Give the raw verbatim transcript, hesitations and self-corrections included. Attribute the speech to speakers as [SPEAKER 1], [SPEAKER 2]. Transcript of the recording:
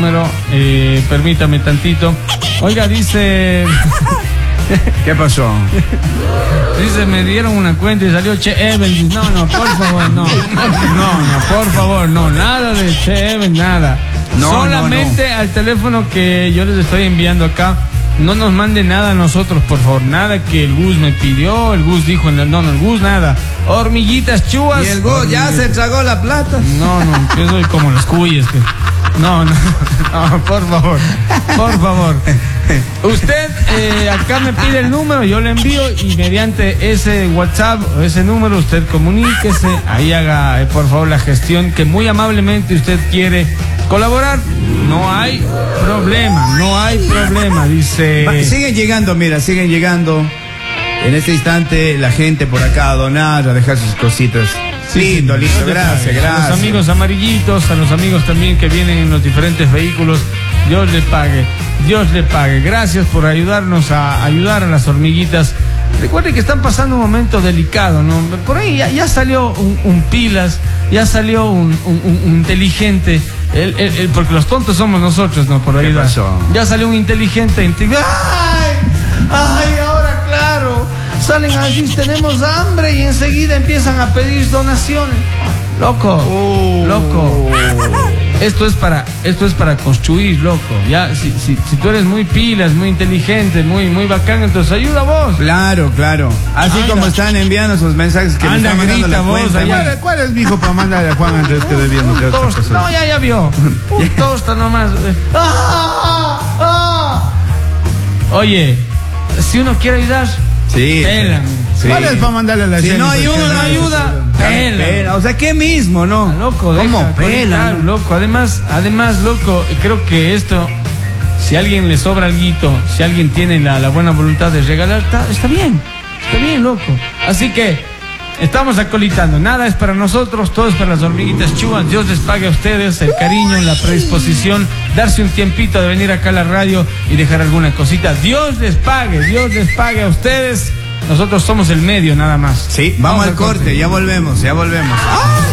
[SPEAKER 1] número, eh, permítame tantito. Oiga, dice...
[SPEAKER 2] ¿Qué pasó?
[SPEAKER 1] Dice, me dieron una cuenta y salió Che Evans. No, no, por favor, no. No, no, por favor, no. Nada de Che Evans, nada.
[SPEAKER 2] No,
[SPEAKER 1] Solamente
[SPEAKER 2] no, no.
[SPEAKER 1] al teléfono que yo les estoy enviando acá. No nos mande nada a nosotros, por favor. Nada que el Gus me pidió, el Gus dijo en el... No, no, el Gus nada. Hormiguitas chuas.
[SPEAKER 2] Y el Gus ya se tragó la plata.
[SPEAKER 1] No, no, yo soy como los cuyes. Que... No, no, no, por favor, por favor. Usted eh, acá me pide el número, yo le envío y mediante ese WhatsApp o ese número usted comuníquese, ahí haga eh, por favor la gestión que muy amablemente usted quiere colaborar. No hay problema, no hay problema, dice...
[SPEAKER 2] Va, siguen llegando, mira, siguen llegando en este instante la gente por acá a donar, a dejar sus cositas.
[SPEAKER 1] Sí,
[SPEAKER 2] lindo,
[SPEAKER 1] sí,
[SPEAKER 2] lindo,
[SPEAKER 1] Dios
[SPEAKER 2] gracias,
[SPEAKER 1] pague.
[SPEAKER 2] gracias.
[SPEAKER 1] A los amigos amarillitos, a los amigos también que vienen en los diferentes vehículos, Dios le pague, Dios le pague. Gracias por ayudarnos a ayudar a las hormiguitas. Recuerden que están pasando un momento delicado, ¿no? Por ahí ya, ya salió un, un pilas, ya salió un, un, un inteligente, el, el, el, porque los tontos somos nosotros, ¿no? Por ayudar.
[SPEAKER 2] ¿Qué pasó?
[SPEAKER 1] Ya salió un inteligente. inte- ¡Ay! ¡Ay! Ahora, claro. Salen así, tenemos hambre y enseguida empiezan a pedir donaciones. Loco,
[SPEAKER 2] Oh.
[SPEAKER 1] loco. Esto es para, esto es para construir, loco. Ya, si, si, si tú eres muy pilas, muy inteligente, muy, muy bacán, entonces ayuda vos.
[SPEAKER 2] Claro, claro. Así
[SPEAKER 1] Anda.
[SPEAKER 2] como están enviando sus mensajes que me
[SPEAKER 1] Anda,
[SPEAKER 2] están mandando
[SPEAKER 1] grita
[SPEAKER 2] la
[SPEAKER 1] vos,
[SPEAKER 2] cuenta.
[SPEAKER 1] allá.
[SPEAKER 2] ¿Cuál, ¿Cuál es mi hijo para mandarle a Juan antes que debiendo que
[SPEAKER 1] Un
[SPEAKER 2] otra
[SPEAKER 1] tosta.
[SPEAKER 2] cosa?
[SPEAKER 1] No, ya, ya vio. Un tosta nomás. ¡Ah! ¡Ah! Oye, si uno quiere ayudar,
[SPEAKER 2] Sí.
[SPEAKER 1] pélame.
[SPEAKER 2] Sí.
[SPEAKER 3] ¿Cuál es para mandarle a la
[SPEAKER 2] Si
[SPEAKER 3] Jennifer?
[SPEAKER 2] no ayuda, no ayuda.
[SPEAKER 1] Pela.
[SPEAKER 2] Pela. O sea, ¿qué mismo, no?
[SPEAKER 1] Loco,
[SPEAKER 2] ¿Cómo
[SPEAKER 1] deja
[SPEAKER 2] pela?
[SPEAKER 1] conectar, loco? Además, además, loco, creo que esto, si a alguien le sobra alguito, si alguien tiene la, la buena voluntad de regalar, está, está bien, está bien, loco. Así que estamos acolitando, nada es para nosotros, todo es para las hormiguitas chuas. Dios les pague a ustedes el cariño, la predisposición, darse un tiempito de venir acá a la radio y dejar alguna cosita. Dios les pague, Dios les pague a ustedes. Nosotros somos el medio nada más.
[SPEAKER 2] Sí, vamos, al corte, ya volvemos, ya volvemos.